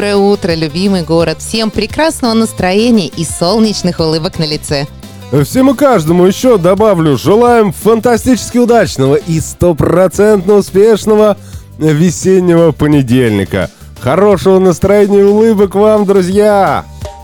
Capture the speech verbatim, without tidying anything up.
Доброе утро, любимый город. Всем прекрасного настроения и солнечных улыбок на лице. Всем и каждому еще добавлю, желаем фантастически удачного и стопроцентно успешного весеннего понедельника. Хорошего настроения и улыбок вам, друзья!